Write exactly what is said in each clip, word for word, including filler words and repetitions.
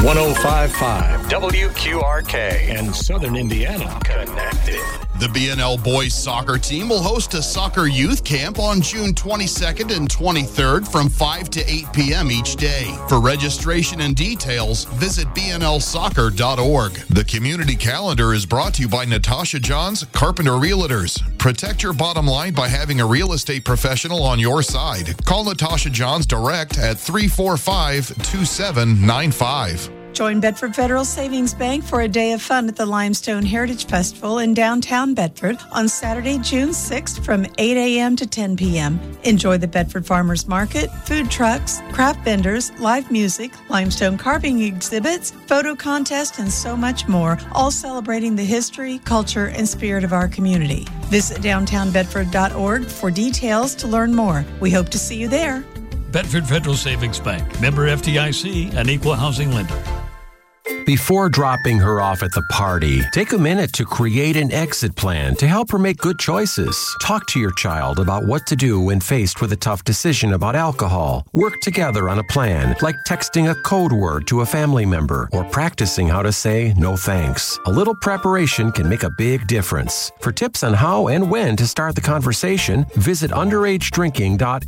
one oh five point five W Q R K and Southern Indiana connected. The B N L boys soccer team will host a soccer youth camp on June twenty-second and twenty-third from five to eight p.m. each day. For registration and details, visit b n l soccer dot org. The community calendar is brought to you by Natasha Johns, Carpenter Realtors. Protect your bottom line by having a real estate professional on your side. Call Natasha Johns direct at three four five, two seven nine five. Join Bedford Federal Savings Bank for a day of fun at the Limestone Heritage Festival in downtown Bedford on Saturday, June sixth from eight a.m. to ten p.m. Enjoy the Bedford Farmers Market, food trucks, craft vendors, live music, limestone carving exhibits, photo contest, and so much more, all celebrating the history, culture, and spirit of our community. Visit downtown bedford dot org for details to learn more. We hope to see you there. Bedford Federal Savings Bank, member F D I C, and equal housing lender. Before dropping her off at the party, take a minute to create an exit plan to help her make good choices. Talk to your child about what to do when faced with a tough decision about alcohol. Work together on a plan, like texting a code word to a family member or practicing how to say no thanks. A little preparation can make a big difference. For tips on how and when to start the conversation, visit underage drinking dot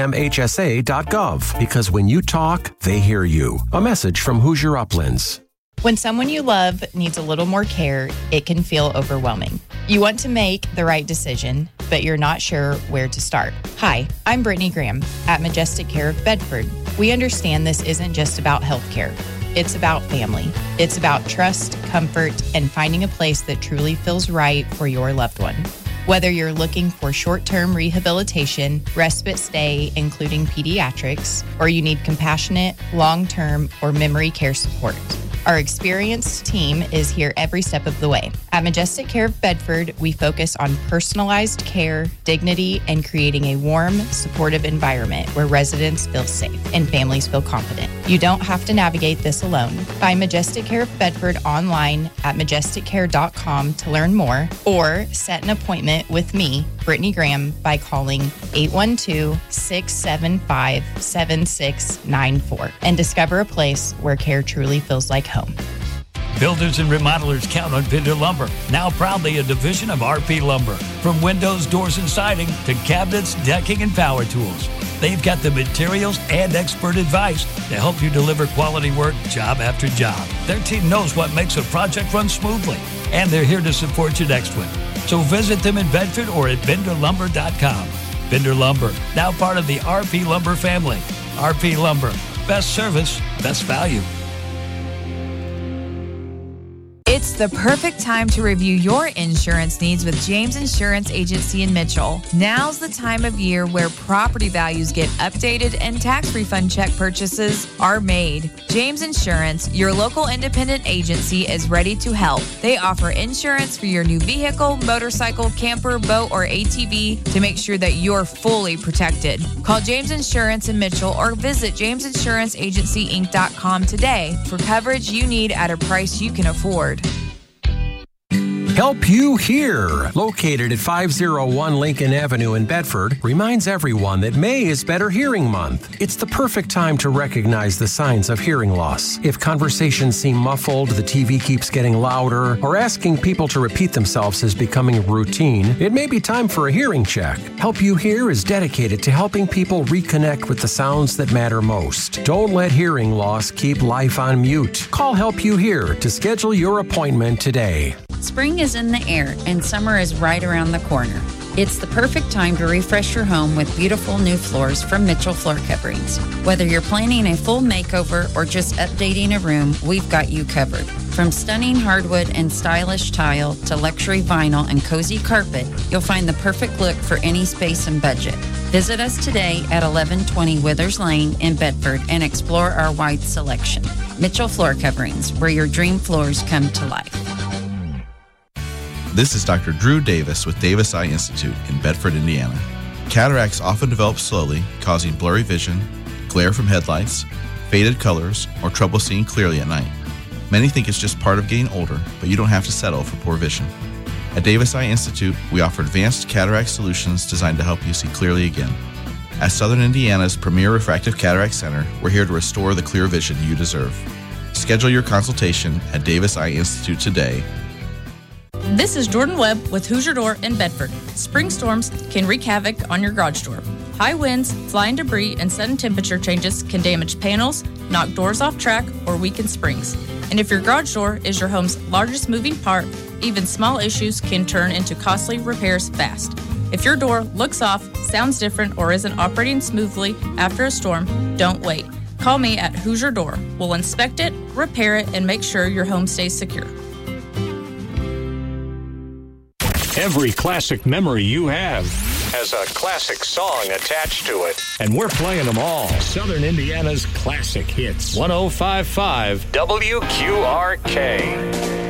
samhsa dot gov, because when you talk, they hear you. A message from Hoosier Uplands. When someone you love needs a little more care, it can feel overwhelming. You want to make the right decision, but you're not sure where to start. Hi, I'm Brittany Graham at Majestic Care of Bedford. We understand this isn't just about healthcare. It's about family. It's about trust, comfort, and finding a place that truly feels right for your loved one. Whether you're looking for short-term rehabilitation, respite stay, including pediatrics, or you need compassionate, long-term, or memory care support, our experienced team is here every step of the way. At Majestic Care of Bedford, we focus on personalized care, dignity, and creating a warm, supportive environment where residents feel safe and families feel confident. You don't have to navigate this alone. Find Majestic Care of Bedford online at majestic care dot com to learn more, or set an appointment with me, Brittany Graham, by calling eight one two, six seven five, seven six nine four and discover a place where care truly feels like home. Builders and remodelers count on Pinder Lumber, now proudly a division of R P Lumber. From windows, doors, and siding to cabinets, decking, and power tools, they've got the materials and expert advice to help you deliver quality work job after job. Their team knows what makes a project run smoothly, and they're here to support your next one. So visit them in Bedford or at bender lumber dot com. Bender Lumber, now part of the R P Lumber family. R P Lumber, best service, best value. It's the perfect time to review your insurance needs with James Insurance Agency in Mitchell. Now's the time of year where property values get updated and tax refund check purchases are made. James Insurance, your local independent agency, is ready to help. They offer insurance for your new vehicle, motorcycle, camper, boat, or A T V to make sure that you're fully protected. Call James Insurance in Mitchell or visit james insurance agency inc dot com today for coverage you need at a price you can afford. Help You Hear, located at five oh one Lincoln Avenue in Bedford, reminds everyone that May is Better Hearing Month. It's the perfect time to recognize the signs of hearing loss. If conversations seem muffled, the T V keeps getting louder, or asking people to repeat themselves is becoming routine, it may be time for a hearing check. Help You Hear is dedicated to helping people reconnect with the sounds that matter most. Don't let hearing loss keep life on mute. Call Help You Hear to schedule your appointment today. Spring is in the air and summer is right around the corner. It's the perfect time to refresh your home with beautiful new floors from Mitchell Floor Coverings. Whether you're planning a full makeover or just updating a room, we've got you covered. From stunning hardwood and stylish tile to luxury vinyl and cozy carpet, you'll find the perfect look for any space and budget. Visit us today at eleven twenty Withers Lane in Bedford and explore our wide selection. Mitchell Floor Coverings, where your dream floors come to life. This is Doctor Drew Davis with Davis Eye Institute in Bedford, Indiana. Cataracts often develop slowly, causing blurry vision, glare from headlights, faded colors, or trouble seeing clearly at night. Many think it's just part of getting older, but you don't have to settle for poor vision. At Davis Eye Institute, we offer advanced cataract solutions designed to help you see clearly again. As Southern Indiana's premier refractive cataract center, we're here to restore the clear vision you deserve. Schedule your consultation at Davis Eye Institute today. This is Jordan Webb with Hoosier Door in Bedford. Spring storms can wreak havoc on your garage door. High winds, flying debris, and sudden temperature changes can damage panels, knock doors off track, or weaken springs. And if your garage door is your home's largest moving part, even small issues can turn into costly repairs fast. If your door looks off, sounds different, or isn't operating smoothly after a storm, don't wait. Call me at Hoosier Door. We'll inspect it, repair it, and make sure your home stays secure. Every classic memory you have has a classic song attached to it. And we're playing them all. Southern Indiana's classic hits. one oh five point five W Q R K.